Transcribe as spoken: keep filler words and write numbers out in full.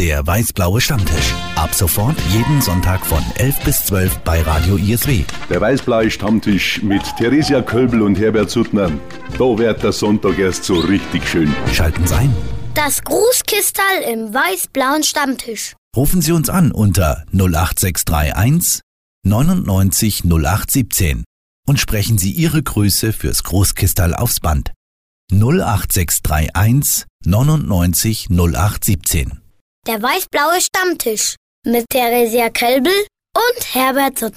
Der weiß-blaue Stammtisch. Ab sofort jeden Sonntag von elf bis zwölf bei Radio I S W. Der weiß-blaue Stammtisch mit Theresia Kölbel und Herbert Suttner. Da wird der Sonntag erst so richtig schön. Schalten Sie ein. Das Grußkistal im weiß-blauen Stammtisch. Rufen Sie uns an unter null acht sechs drei eins neunundneunzig null acht siebzehn und sprechen Sie Ihre Grüße fürs Großkistal aufs Band. null acht sechs drei eins neunundneunzig null acht siebzehn. Der weiß-blaue Stammtisch mit Theresia Kölbel und Herbert Suttner.